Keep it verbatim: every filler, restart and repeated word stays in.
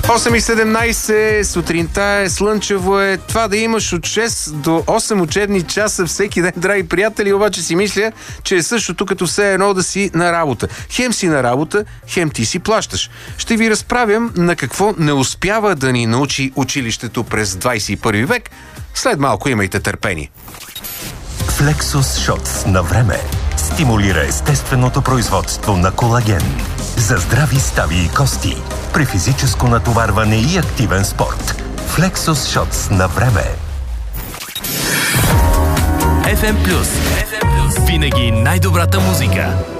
осем и седемнайсет, сутринта е, слънчево е. Това да имаш от шест до осем учебни часа всеки ден, драги приятели, обаче си мисля, че е същото като все едно да си на работа. Хем си на работа, хем ти си плащаш. Ще ви разправям на какво не успява да ни научи училището през двайсет и първи век. След малко имайте търпение. Flexus Shots на време стимулира естественото производство на колаген за здрави стави и кости при физическо натоварване и активен спорт. Flexus Shots на време. еф ем Плюс. Винаги най-добрата музика.